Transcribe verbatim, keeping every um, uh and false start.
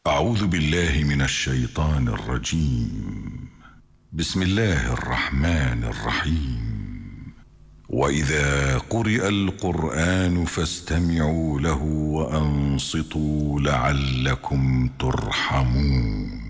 أعوذ بالله من الشيطان الرجيم. بسم الله الرحمن الرحيم. وإذا قرئ القرآن فاستمعوا له وأنصتوا لعلكم ترحمون.